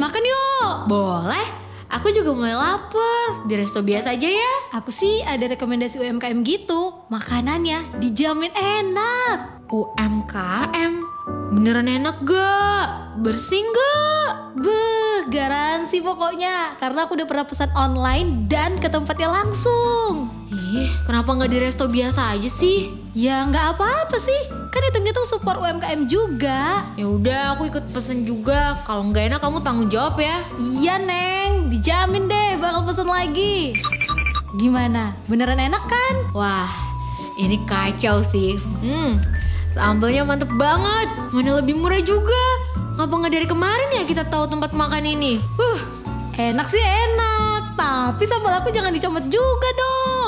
makan yuk. Boleh, aku juga mulai lapar. Di resto biasa aja ya. Aku sih ada rekomendasi UMKM gitu. Makanannya dijamin enak. UMKM, beneran enak gak? Bersih gak? Garansi pokoknya. Karena aku udah pernah pesan online dan ke tempatnya langsung. Ih, kenapa gak di resto biasa aja sih? Ya nggak apa-apa sih. Kan hitung-hitung support UMKM juga. Ya udah, aku ikut pesen juga. Kalau nggak enak kamu tanggung jawab ya. Iya Neng, dijamin deh bakal pesen lagi. Gimana? Beneran enak kan? Wah, ini kacau sih. Sambelnya mantep banget. Mana lebih murah juga. Ngapa nggak dari kemarin ya kita tahu tempat makan ini? Enak sih enak. Tapi sambal aku jangan dicomot juga dong.